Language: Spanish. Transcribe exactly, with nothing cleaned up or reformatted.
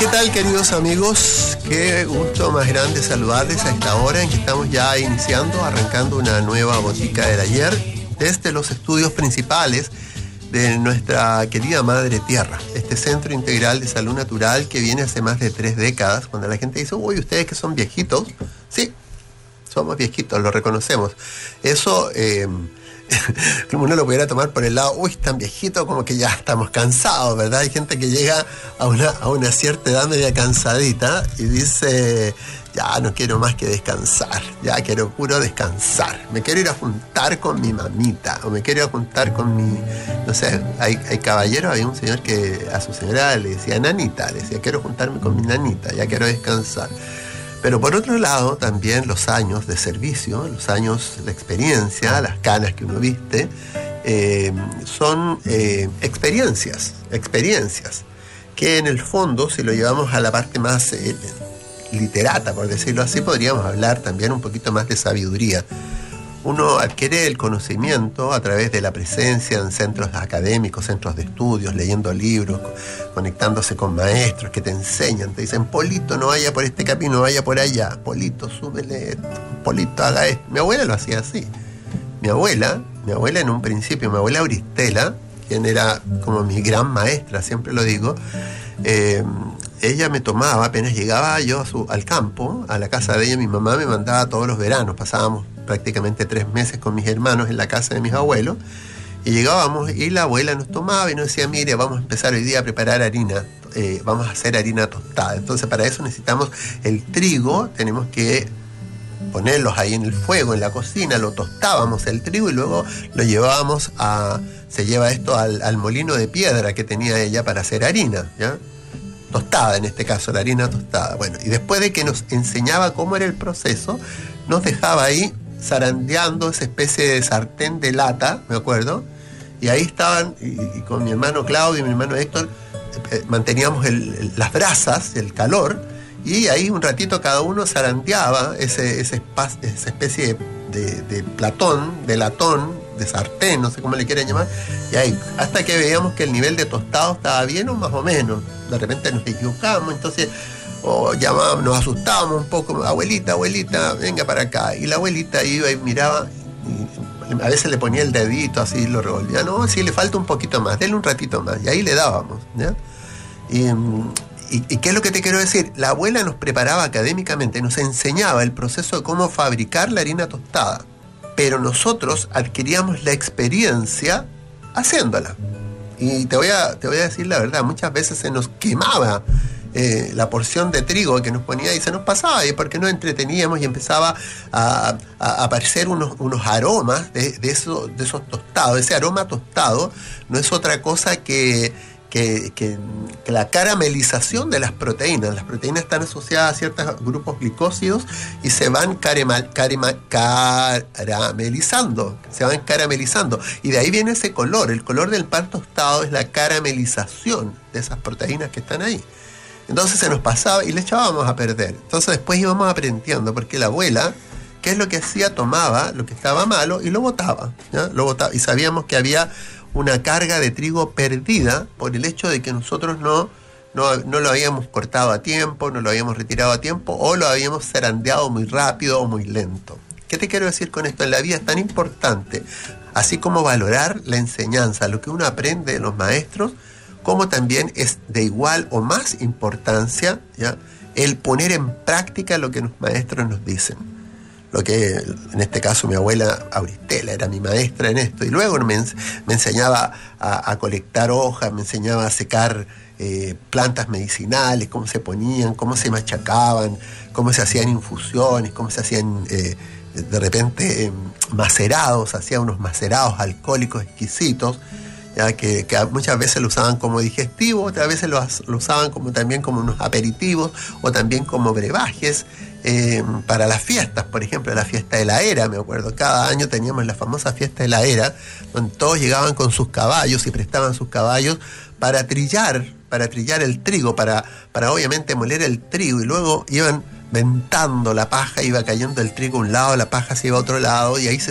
¿Qué tal, queridos amigos? Qué gusto más grande saludarles a esta hora en que estamos ya iniciando, arrancando una nueva Botica del Ayer desde los estudios principales de nuestra querida Madre Tierra, este Centro Integral de Salud Natural que viene hace más de tres décadas. Cuando la gente dice, uy, ustedes que son viejitos, sí, somos viejitos, lo reconocemos. Eso, eh, uno lo pudiera tomar por el lado, uy, tan viejito, como que ya estamos cansados, ¿verdad? Hay gente que llega a una, a una cierta edad media cansadita y dice, ya no quiero más que descansar, ya quiero puro descansar, me quiero ir a juntar con mi mamita, o me quiero ir a juntar con mi, no sé, hay, hay caballeros, había un señor que a su señora le decía nanita, le decía, quiero juntarme con mi nanita, ya quiero descansar. Pero por otro lado, también los años de servicio, los años de experiencia, las canas que uno viste, eh, son eh, experiencias, experiencias, que en el fondo, si lo llevamos a la parte más eh, literata, por decirlo así, podríamos hablar también un poquito más de sabiduría. Uno adquiere el conocimiento a través de la presencia en centros académicos, centros de estudios, leyendo libros, conectándose con maestros que te enseñan, te dicen, Polito, no vaya por este camino, vaya por allá, Polito, súbele esto, Polito, haga esto. Mi abuela lo hacía así. Mi abuela, mi abuela en un principio, mi abuela Auristela, quien era como mi gran maestra, siempre lo digo, eh, ella me tomaba, apenas llegaba yo a su, al campo, a la casa de ella, mi mamá me mandaba todos los veranos, pasábamos prácticamente tres meses con mis hermanos en la casa de mis abuelos, y llegábamos y la abuela nos tomaba y nos decía, mire, vamos a empezar hoy día a preparar harina, eh, vamos a hacer harina tostada. Entonces para eso necesitamos el trigo, tenemos que ponerlos ahí en el fuego, en la cocina, lo tostábamos el trigo y luego lo llevábamos a, se lleva esto al, al molino de piedra que tenía ella para hacer harina, ¿ya? Tostada en este caso, la harina tostada. Bueno, y después de que nos enseñaba cómo era el proceso, nos dejaba ahí zarandeando esa especie de sartén de lata, me acuerdo, y ahí estaban, y, y con mi hermano Claudio y mi hermano Héctor, eh, manteníamos el, el, las brasas, el calor, y ahí un ratito cada uno zarandeaba ese, ese espa- esa especie de, de, de platón, de latón, de sartén, no sé cómo le quieren llamar, y ahí, hasta que veíamos que el nivel de tostado estaba bien o más o menos. De repente nos equivocábamos, entonces o llamábamos, nos asustábamos un poco, abuelita, abuelita, venga para acá. Y la abuelita iba y miraba, y a veces le ponía el dedito así, lo revolvía, no, sí, le falta un poquito más, denle un ratito más, y ahí le dábamos, ¿ya? Y, y, ¿y qué es lo que te quiero decir? La abuela nos preparaba académicamente, nos enseñaba el proceso de cómo fabricar la harina tostada, pero nosotros adquiríamos la experiencia haciéndola. Y te voy a, te voy a decir la verdad, muchas veces se nos quemaba Eh, la porción de trigo que nos ponía y se nos pasaba, y porque nos entreteníamos y empezaba a, a, a aparecer unos, unos aromas de, de, eso, de esos tostados. Ese aroma tostado no es otra cosa que, que, que, que la caramelización de las proteínas. Las proteínas están asociadas a ciertos grupos glicósidos y se van carema, carema, caramelizando, se van caramelizando, y de ahí viene ese color. El color del pan tostado es la caramelización de esas proteínas que están ahí. Entonces se nos pasaba y le echábamos a perder. Entonces después íbamos aprendiendo, porque la abuela, ¿qué es lo que hacía? Tomaba lo que estaba malo y lo botaba, ¿ya? Lo botaba. Y sabíamos que había una carga de trigo perdida por el hecho de que nosotros no, no, no lo habíamos cortado a tiempo, no lo habíamos retirado a tiempo, o lo habíamos zarandeado muy rápido o muy lento. ¿Qué te quiero decir con esto? En la vida es tan importante, así como valorar la enseñanza, lo que uno aprende de los maestros, como también es de igual o más importancia, ¿ya?, el poner en práctica lo que los maestros nos dicen. Lo que en este caso mi abuela Auristela era mi maestra en esto, y luego me, me enseñaba a, a colectar hojas, me enseñaba a secar eh, plantas medicinales, cómo se ponían, cómo se machacaban, cómo se hacían infusiones, cómo se hacían eh, de repente eh, macerados, hacía unos macerados alcohólicos exquisitos, ya que, que muchas veces lo usaban como digestivo, otras veces lo, lo usaban como, también como unos aperitivos, o también como brebajes eh, para las fiestas. Por ejemplo, la fiesta de la era, me acuerdo, cada año teníamos la famosa fiesta de la era, donde todos llegaban con sus caballos y prestaban sus caballos para trillar, para trillar el trigo, para, para obviamente moler el trigo, y luego iban ventando la paja, iba cayendo el trigo a un lado, la paja se iba a otro lado, y ahí se